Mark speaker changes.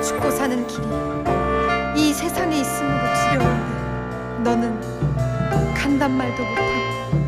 Speaker 1: 죽고 사는 길이 이 세상에 있으므로 두려운데 너는 간단 말도 못하고